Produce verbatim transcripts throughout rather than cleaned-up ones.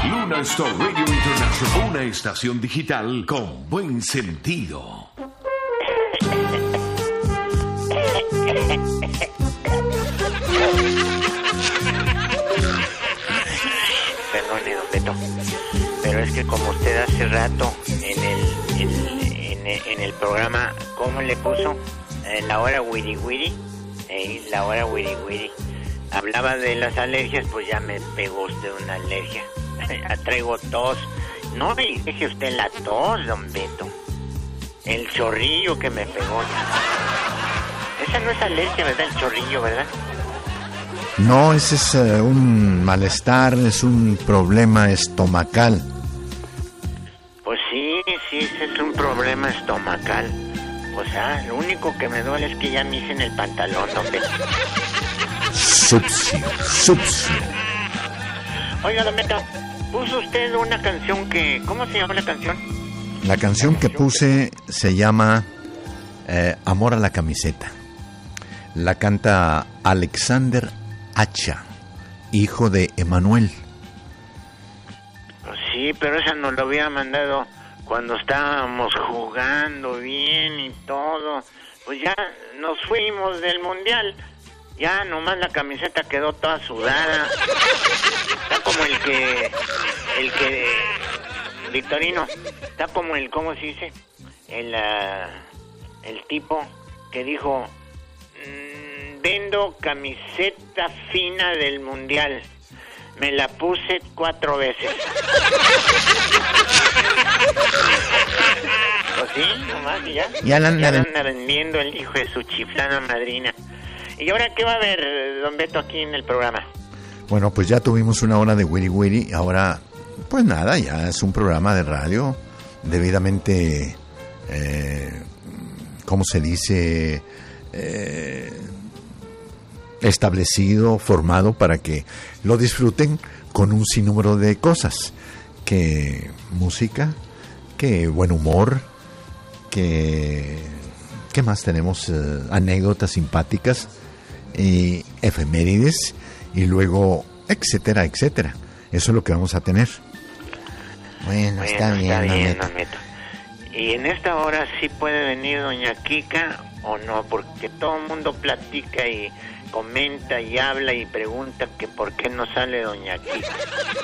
Luna Star Radio International, una estación digital con buen sentido. Perdone, don Beto, pero es que como usted hace rato en el, en, en, en el programa, ¿cómo le puso? En la hora wiri wiri, eh, la hora wiri wiri, hablaba de las alergias, pues ya me pegó usted una alergia. Traigo tos. No me deje usted la tos, don Beto. El chorrillo que me pegó. Esa no es alergia, ¿verdad? El chorrillo, ¿verdad? No, ese es uh, un malestar, es un problema estomacal. Pues sí, sí, ese es un problema estomacal. O sea, lo único que me duele es que ya me hice en el pantalón, don Beto. Subcio, subcio. Oiga, don Beto, puso usted una canción que... ¿Cómo se llama la canción? La canción que puse se llama eh, Amor a la camiseta. La canta Alexander Hacha, hijo de Emanuel. Pues sí, pero esa nos lo había mandado cuando estábamos jugando bien y todo. Pues ya nos fuimos del mundial. Ya nomás la camiseta quedó toda sudada. Está como el que... El que... Victorino. Está como el... ¿Cómo se dice? El... Uh, el tipo que dijo... Mmm, vendo camiseta fina del mundial. Me la puse cuatro veces. Pues sí, nomás y ya. Ya la anda, ya la anda vendiendo el hijo de su chiflana madrina. ¿Y ahora qué va a haber, don Beto, aquí en el programa? Bueno, pues ya tuvimos una hora de Wiri Wiri. Ahora, pues nada, ya es un programa de radio debidamente, eh, ¿cómo se dice? Eh, establecido, formado para que lo disfruten con un sinnúmero de cosas. Que música, que buen humor, que... ¿Qué más tenemos? Uh, anécdotas simpáticas, y efemérides, y luego, etcétera, etcétera. Eso es lo que vamos a tener. Bueno, bueno está bien, está bien, Neto. don Beto. Y en esta hora sí puede venir doña Kika o no, porque todo el mundo platica y comenta y habla y pregunta que por qué no sale doña Kika.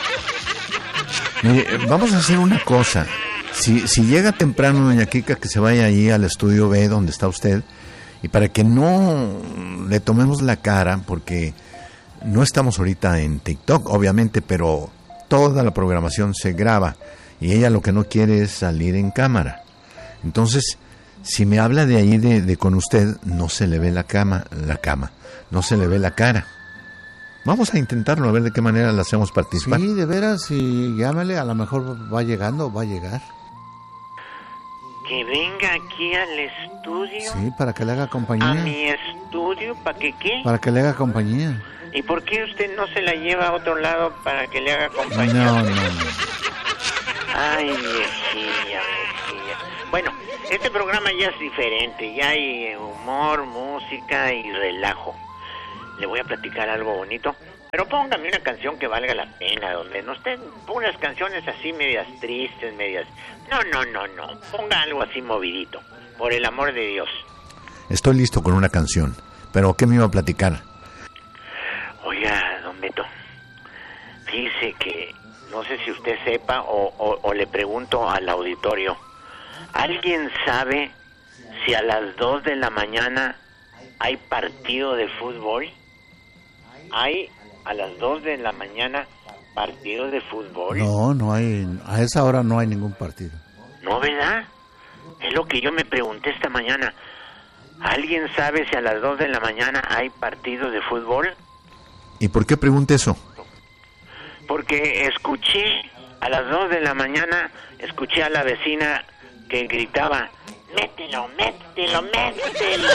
Mire, vamos a hacer una cosa. Si, si llega temprano doña Kika, que se vaya ahí al estudio B donde está usted, y para que no le tomemos la cara, porque no estamos ahorita en TikTok, obviamente, pero toda la programación se graba y ella lo que no quiere es salir en cámara. Entonces, si me habla de ahí de, de con usted, no se le ve la cama, la cama, no se le ve la cara. Vamos a intentarlo, a ver de qué manera la hacemos participar. Sí, de veras, y llámale, a lo mejor va llegando, va a llegar. Que venga aquí al estudio. Sí, para que le haga compañía. ¿A mi estudio? ¿Para que qué? Para que le haga compañía. ¿Y por qué usted no se la lleva a otro lado para que le haga compañía? No, no, no. Ay, viejilla, viejilla. Bueno, este programa ya es diferente. Ya hay humor, música y relajo. Le voy a platicar algo bonito. Pero póngame una canción que valga la pena, donde no estén unas canciones así medias tristes, medias... No, no, no, no. Ponga algo así movidito. Por el amor de Dios. Estoy listo con una canción. ¿Pero qué me iba a platicar? Oiga, don Beto, fíjese que no sé si usted sepa o, o, o le pregunto al auditorio. ¿Alguien sabe si a las dos de la mañana hay partido de fútbol? ¿Hay a las dos de la mañana partido de fútbol? No, no hay, a esa hora no hay ningún partido. ¿No, verdad? Es lo que yo me pregunté esta mañana. ¿Alguien sabe si a las dos de la mañana hay partido de fútbol? ¿Y por qué pregunta eso? Porque escuché a las dos de la mañana, escuché a la vecina que gritaba, mételo, mételo, mételo.